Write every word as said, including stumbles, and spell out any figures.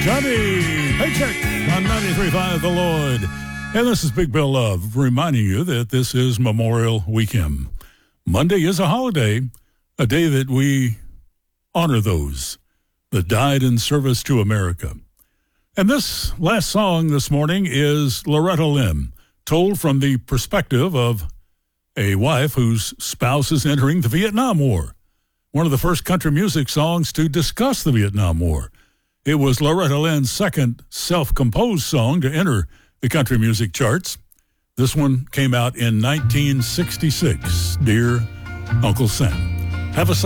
Johnny Paycheck on ninety-three point five The Lord. And this is Big Bill Love reminding you that this is Memorial Weekend. Monday is a holiday, a day that we honor those that died in service to America. And this last song this morning is Loretta Lynn, told from the perspective of a wife whose spouse is entering the Vietnam War. One of the first country music songs to discuss the Vietnam War. It was Loretta Lynn's second self-composed song to enter the country music charts. This one came out in nineteen sixty-six, Dear Uncle Sam. Have a